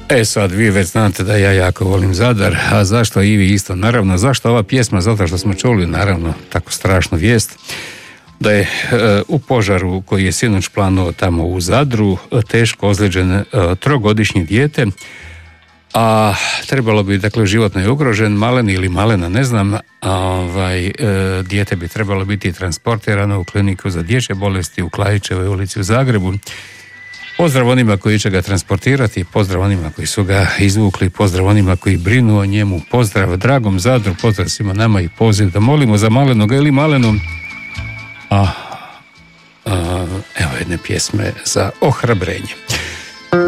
Sad vi već znate da ja jako volim Zadar, a zašto i vi isto? Naravno, zašto ova pjesma? Zato što smo čuli, naravno, tako strašnu vijest da je u požaru koji je sinoć planuo tamo u Zadru teško ozlijeđen trogodišnji dijete, a trebalo bi, dakle, životno je ugrožen, malen ili malena, ne znam, dijete bi trebalo biti transportirano u kliniku za dječje bolesti u Klaićevoj ulici u Zagrebu. Pozdrav onima koji će ga transportirati, pozdrav onima koji su ga izvukli, pozdrav onima koji brinu o njemu, pozdrav dragom Zadru, pozdrav svima nama i poziv da molimo za malenoga ili malenu. Evo jedne pjesme za ohrabrenje.